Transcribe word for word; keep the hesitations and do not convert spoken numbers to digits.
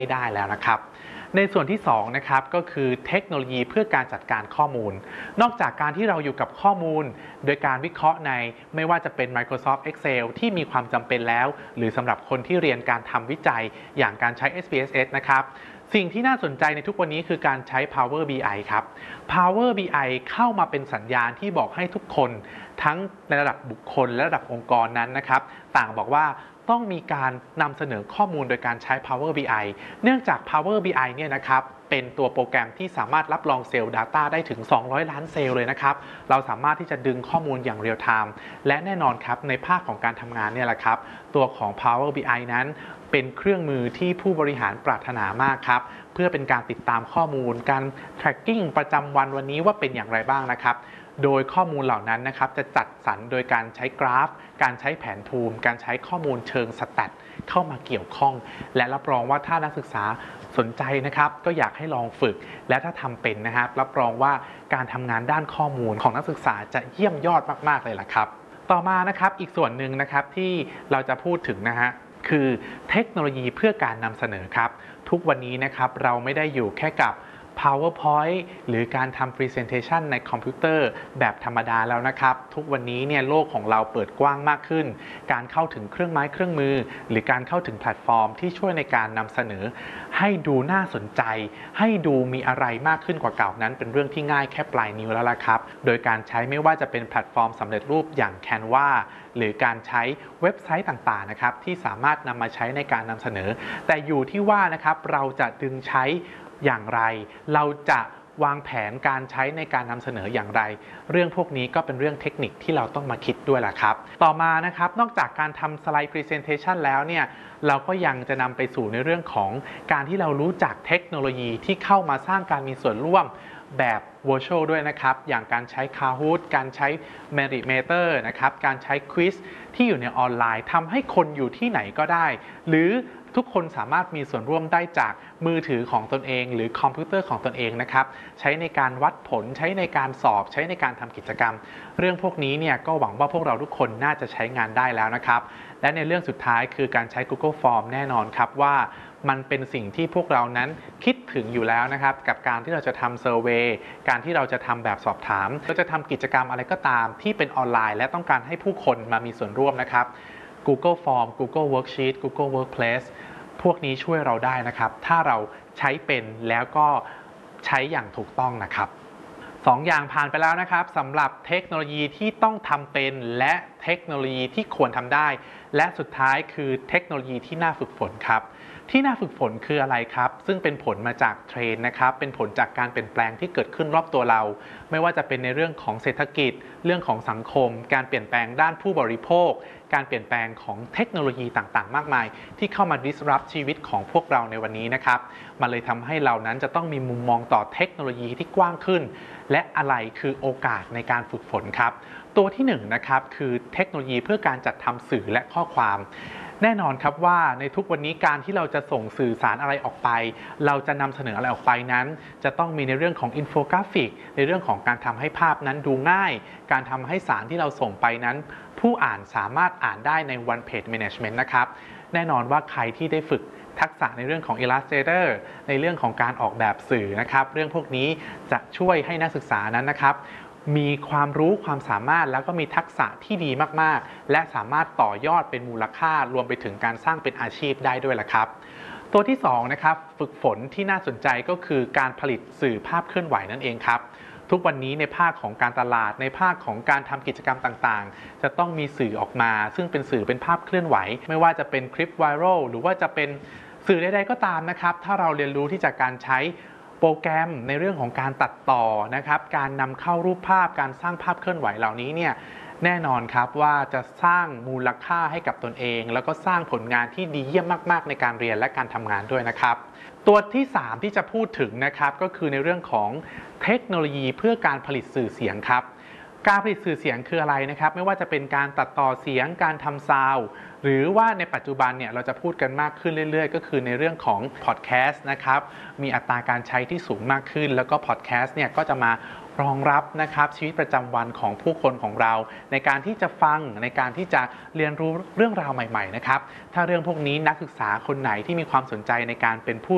ได้แล้วนะครับในส่วนที่สองนะครับก็คือเทคโนโลยีเพื่อการจัดการข้อมูลนอกจากการที่เราอยู่กับข้อมูลโดยการวิเคราะห์ในไม่ว่าจะเป็น Microsoft Excel ที่มีความจำเป็นแล้วหรือสำหรับคนที่เรียนการทำวิจัยอย่างการใช้ เอส พี เอส เอส นะครับสิ่งที่น่าสนใจในทุกวันนี้คือการใช้ Power บี ไอ ครับ Power บี ไอ เข้ามาเป็นสัญญาณที่บอกให้ทุกคนทั้งในระดับบุคคลและระดับองค์กรนั้นนะครับต่างบอกว่าต้องมีการนำเสนอข้อมูลโดยการใช้ Power บี ไอ เนื่องจาก Power บี ไอ เนี่ยนะครับเป็นตัวโปรแกรมที่สามารถรับรองเซลล์ Data ได้ถึงสองร้อยล้านเซลล์เลยนะครับเราสามารถที่จะดึงข้อมูลอย่างเรียลไทม์และแน่นอนครับในภาคของการทำงานเนี่ยแหละครับตัวของ Power บี ไอ นั้นเป็นเครื่องมือที่ผู้บริหารปรารถนามากครับเพื่อเป็นการติดตามข้อมูลการ tracking ประจำวันวันนี้ว่าเป็นอย่างไรบ้างนะครับโดยข้อมูลเหล่านั้นนะครับจะจัดสรรโดยการใช้กราฟการใช้แผนภูมิการใช้ข้อมูลเชิงสแตทเข้ามาเกี่ยวข้องและรับรองว่าถ้านักศึกษาสนใจนะครับก็อยากให้ลองฝึกและถ้าทำเป็นนะครับรับรองว่าการทำงานด้านข้อมูลของนักศึกษาจะเยี่ยมยอดมากๆเลยล่ะครับต่อมานะครับอีกส่วนหนึ่งนะครับที่เราจะพูดถึงนะฮะคือเทคโนโลยีเพื่อการนำเสนอครับทุกวันนี้นะครับเราไม่ได้อยู่แค่กับ PowerPoint หรือการทำ Presentation ในคอมพิวเตอร์แบบธรรมดาแล้วนะครับทุกวันนี้เนี่ยโลกของเราเปิดกว้างมากขึ้นการเข้าถึงเครื่องไม้เครื่องมือหรือการเข้าถึงแพลตฟอร์มที่ช่วยในการนำเสนอให้ดูน่าสนใจให้ดูมีอะไรมากขึ้นกว่าเก่านั้นเป็นเรื่องที่ง่ายแค่ปลายนิ้วแล้วล่ะครับโดยการใช้ไม่ว่าจะเป็นแพลตฟอร์มสำเร็จรูปอย่าง Canva หรือการใช้เว็บไซต์ต่างๆนะครับที่สามารถนำมาใช้ในการนำเสนอแต่อยู่ที่ว่านะครับเราจะดึงใช้อย่างไรเราจะวางแผนการใช้ในการนำเสนออย่างไรเรื่องพวกนี้ก็เป็นเรื่องเทคนิคที่เราต้องมาคิดด้วยล่ะครับต่อมานะครับนอกจากการทำสไลด์ Presentation แล้วเนี่ยเราก็ยังจะนำไปสู่ในเรื่องของการที่เรารู้จักเทคโนโลยีที่เข้ามาสร้างการมีส่วนร่วมแบบ Virtual ด้วยนะครับอย่างการใช้ Kahoot การใช้ Mentimeter นะครับการใช้ Quiz ที่อยู่ในออนไลน์ทำให้คนอยู่ที่ไหนก็ได้หรือทุกคนสามารถมีส่วนร่วมได้จากมือถือของตนเองหรือคอมพิวเตอร์ของตนเองนะครับใช้ในการวัดผลใช้ในการสอบใช้ในการทำกิจกรรมเรื่องพวกนี้เนี่ยก็หวังว่าพวกเราทุกคนน่าจะใช้งานได้แล้วนะครับและในเรื่องสุดท้ายคือการใช้ Google Form แน่นอนครับว่ามันเป็นสิ่งที่พวกเรานั้นคิดถึงอยู่แล้วนะครับกับการที่เราจะทำเซอร์เวย์การที่เราจะทำแบบสอบถามเราจะทำกิจกรรมอะไรก็ตามที่เป็นออนไลน์และต้องการให้ผู้คนมามีส่วนร่วมนะครับ Google Form Google Worksheet Google Workplace พวกนี้ช่วยเราได้นะครับถ้าเราใช้เป็นแล้วก็ใช้อย่างถูกต้องนะครับสองอย่างผ่านไปแล้วนะครับสำหรับเทคโนโลยีที่ต้องทำเป็นและเทคโนโลยีที่ควรทำได้และสุดท้ายคือเทคโนโลยีที่น่าฝึกฝนครับที่น่าฝึกฝนคืออะไรครับซึ่งเป็นผลมาจากเทรนด์นะครับเป็นผลจากการเปลี่ยนแปลงที่เกิดขึ้นรอบตัวเราไม่ว่าจะเป็นในเรื่องของเศรษฐกิจเรื่องของสังคมการเปลี่ยนแปลงด้านผู้บริโภคการเปลี่ยนแปลงของเทคโนโลยีต่างๆมากมายที่เข้ามา disrupt ชีวิตของพวกเราในวันนี้นะครับมันเลยทำให้เรานั้นจะต้องมีมุมมองต่อเทคโนโลยีที่กว้างขึ้นและอะไรคือโอกาสในการฝึกฝนครับตัวที่หนึ่งนะครับคือเทคโนโลยีเพื่อการจัดทำสื่อและข้อความแน่นอนครับว่าในทุกวันนี้การที่เราจะส่งสื่อสารอะไรออกไปเราจะนำเสนออะไรออกไปนั้นจะต้องมีในเรื่องของอินโฟกราฟิกในเรื่องของการทำให้ภาพนั้นดูง่ายการทำให้สารที่เราส่งไปนั้นผู้อ่านสามารถอ่านได้ใน One Page Management นะครับแน่นอนว่าใครที่ได้ฝึกทักษะในเรื่องของ Illustrator ในเรื่องของการออกแบบสื่อนะครับเรื่องพวกนี้จะช่วยให้นักศึกษานั้นนะครับมีความรู้ความสามารถแล้วก็มีทักษะที่ดีมากๆและสามารถต่อยอดเป็นมูลค่ารวมไปถึงการสร้างเป็นอาชีพได้ด้วยล่ะครับตัวที่สองนะครับฝึกฝนที่น่าสนใจก็คือการผลิตสื่อภาพเคลื่อนไหวนั่นเองครับทุกวันนี้ในภาคของการตลาดในภาคของการทำกิจกรรมต่างๆจะต้องมีสื่อออกมาซึ่งเป็นสื่อเป็นภาพเคลื่อนไหวไม่ว่าจะเป็นคลิปไวรัลหรือว่าจะเป็นสื่อใดๆก็ตามนะครับถ้าเราเรียนรู้ที่จะการใช้โปรแกรมในเรื่องของการตัดต่อนะครับการนำเข้ารูปภาพการสร้างภาพเคลื่อนไหวเหล่านี้เนี่ยแน่นอนครับว่าจะสร้างมูลค่าให้กับตนเองแล้วก็สร้างผลงานที่ดีเยี่ยมมากๆในการเรียนและการทำงานด้วยนะครับตัวที่สามที่จะพูดถึงนะครับก็คือในเรื่องของเทคโนโลยีเพื่อการผลิตสื่อเสียงครับการผลิตสื่อเสียงคืออะไรนะครับไม่ว่าจะเป็นการตัดต่อเสียงการทำซาวด์หรือว่าในปัจจุบันเนี่ยเราจะพูดกันมากขึ้นเรื่อยๆก็คือในเรื่องของพอดแคสต์นะครับมีอัตราการใช้ที่สูงมากขึ้นแล้วก็พอดแคสต์เนี่ยก็จะมารองรับนะครับชีวิตประจำวันของผู้คนของเราในการที่จะฟังในการที่จะเรียนรู้เรื่องราวใหม่ๆนะครับถ้าเรื่องพวกนี้นักศึกษาคนไหนที่มีความสนใจในการเป็นผู้